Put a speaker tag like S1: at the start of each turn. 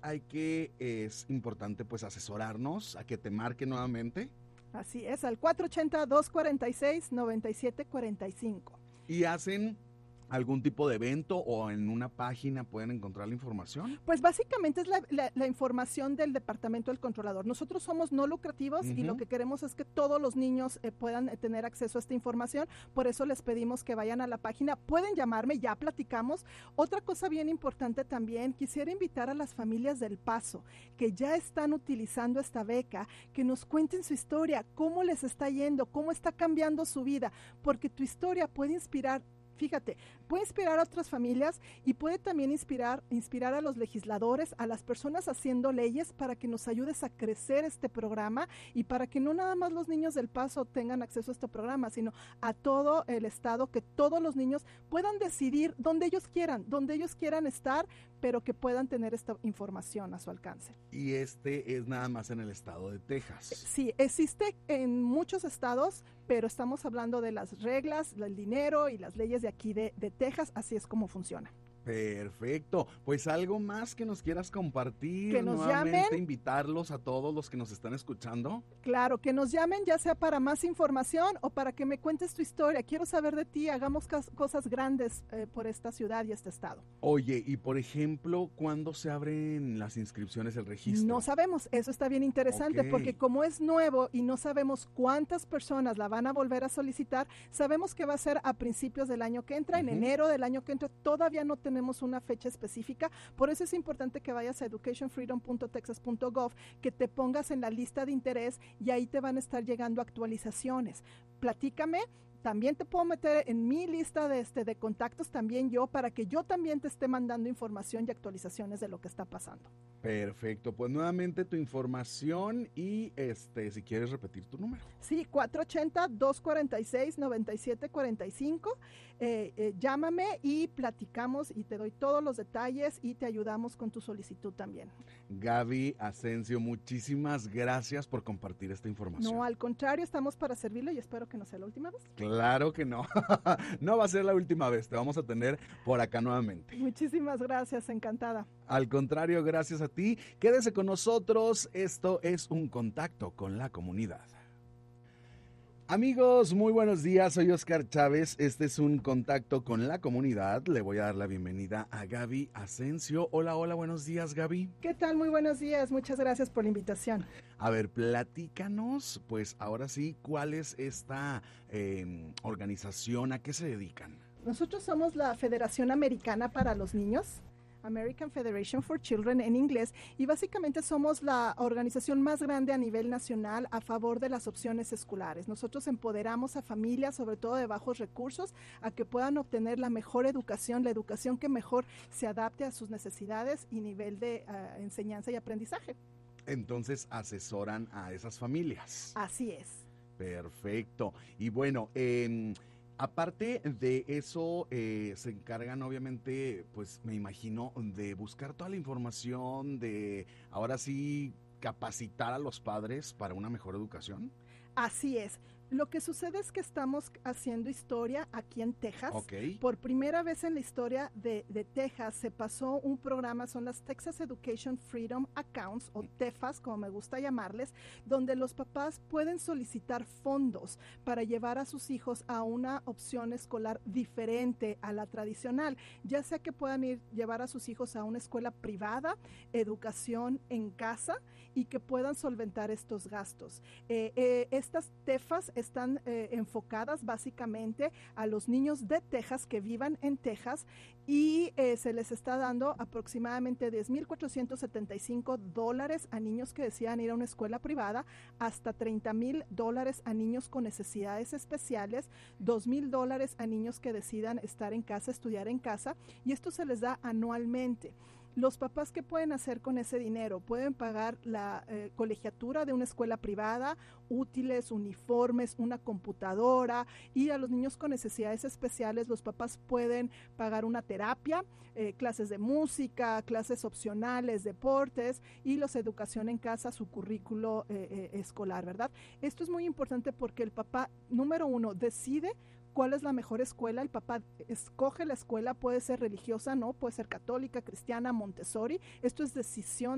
S1: es importante pues asesorarnos, a que te marque nuevamente.
S2: Así es, al 480-246-9745.
S1: ¿Y hacen algún tipo de evento o en una página pueden encontrar la información?
S2: Pues básicamente es la información del Departamento del Controlador. Nosotros somos no lucrativos y lo que queremos es que todos los niños puedan tener acceso a esta información. Por eso les pedimos que vayan a la página. Pueden llamarme, ya platicamos. Otra cosa bien importante también, quisiera invitar a las familias del Paso que ya están utilizando esta beca, que nos cuenten su historia, cómo les está yendo, cómo está cambiando su vida, porque tu historia puede inspirar. Fíjate, puede inspirar a otras familias y puede también inspirar a los legisladores, a las personas haciendo leyes para que nos ayudes a crecer este programa y para que no nada más los niños del Paso tengan acceso a este programa, sino a todo el estado, que todos los niños puedan decidir donde ellos quieran estar, pero que puedan tener esta información a su alcance.
S1: Y este es nada más en el estado de Texas.
S2: Sí, existe en muchos estados, pero estamos hablando de las reglas, el dinero y las leyes de aquí de Texas, así es como funciona.
S1: Perfecto, pues algo más que nos quieras compartir,
S2: que nos
S1: nuevamente
S2: llamen,
S1: invitarlos a todos los que nos están escuchando.
S2: Claro, que nos llamen ya sea para más información o para que me cuentes tu historia. Quiero saber de ti, hagamos cosas grandes por esta ciudad y este estado.
S1: Oye, y por ejemplo, ¿cuándo se abren las inscripciones, el registro?
S2: No sabemos, eso está bien interesante, porque como es nuevo y no sabemos cuántas personas la van a volver a solicitar, sabemos que va a ser a principios del año que entra, en enero del año que entra, todavía no tenemos una fecha específica, por eso es importante que vayas a educationfreedom.texas.gov, que te pongas en la lista de interés y ahí te van a estar llegando actualizaciones. Platícame. También te puedo meter en mi lista de contactos también yo, para que yo también te esté mandando información y actualizaciones de lo que está pasando.
S1: Perfecto, pues nuevamente tu información y si quieres repetir tu número.
S2: Sí, 480-246-9745. Llámame y platicamos y te doy todos los detalles y te ayudamos con tu solicitud también.
S1: Gaby Asensio, muchísimas gracias por compartir esta información.
S2: No, al contrario, estamos para servirle y espero que no sea la última vez.
S1: Claro que no, no va a ser la última vez, te vamos a tener por acá nuevamente.
S2: Muchísimas gracias, encantada.
S1: Al contrario, gracias a ti, quédese con nosotros, esto es Un Contacto con la Comunidad. Amigos, muy buenos días, soy Oscar Chávez, este es Un Contacto con la Comunidad, le voy a dar la bienvenida a Gaby Asensio. Hola, buenos días, Gaby.
S2: ¿Qué tal? Muy buenos días, muchas gracias por la invitación.
S1: A ver, platícanos, pues ahora sí, ¿cuál es esta organización? ¿A qué se dedican?
S2: Nosotros somos la Federación Americana para los Niños, American Federation for Children en inglés, y básicamente somos la organización más grande a nivel nacional a favor de las opciones escolares. Nosotros empoderamos a familias, sobre todo de bajos recursos, a que puedan obtener la mejor educación, la educación que mejor se adapte a sus necesidades y nivel de enseñanza y aprendizaje.
S1: Entonces asesoran a esas familias.
S2: Así es.
S1: Perfecto. Y bueno, aparte de eso, se encargan obviamente, pues me imagino, de buscar toda la información, de ahora sí capacitar a los padres para una mejor educación.
S2: Así es. Lo que sucede es que estamos haciendo historia aquí en Texas.
S1: Okay.
S2: Por primera vez en la historia de Texas se pasó un programa, son las Texas Education Freedom Accounts, o TEFAS, como me gusta llamarles, donde los papás pueden solicitar fondos para llevar a sus hijos a una opción escolar diferente a la tradicional, ya sea que puedan llevar a sus hijos a una escuela privada, educación en casa, y que puedan solventar estos gastos. Estas TEFAS están enfocadas básicamente a los niños de Texas que vivan en Texas, y se les está dando aproximadamente $10,475 a niños que decidan ir a una escuela privada, hasta $30,000 a niños con necesidades especiales, $2,000 a niños que decidan estar en casa, estudiar en casa, y esto se les da anualmente. Los papás, ¿qué pueden hacer con ese dinero? Pueden pagar la colegiatura de una escuela privada, útiles, uniformes, una computadora, y a los niños con necesidades especiales los papás pueden pagar una terapia, clases de música, clases opcionales, deportes, y los educación en casa, su currículo escolar, ¿verdad? Esto es muy importante porque el papá, número uno, decide cuál es la mejor escuela. El papá escoge la escuela, puede ser religiosa, no, puede ser católica, cristiana, Montessori. Esto es decisión